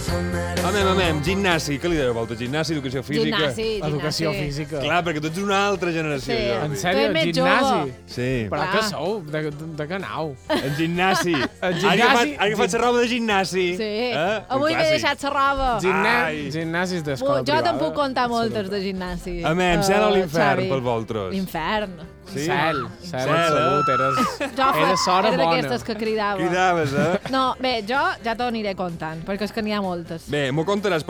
Amem, gimnasi, què li deu volta? Gimnasi, educació física? Educació física. Clar, perquè tu ets una altra generació. Sí. Jordi. En sèrio, Tu ets més gimnasi? jove. Sí. Però Clar. què sou? De què anau? En gimnasi. gimnasi- Ha agafat la roba de gimnasi. Sí. Eh? Avui m'he deixat la roba. Ai. Gimnasis d'escola Jo privada. te'n puc contar moltes de gimnasi. Amem, cel o l'infern Xavi. pels vostres? Infern. Sí? Cel, Cel, absolut. Eres sora era bona. d'aquestes que cridava. Cridaves, eh? No, bé, jo ja t'ho aniré contant, perquè és que n'hi ha moltes. Bé, m'ho contaràs,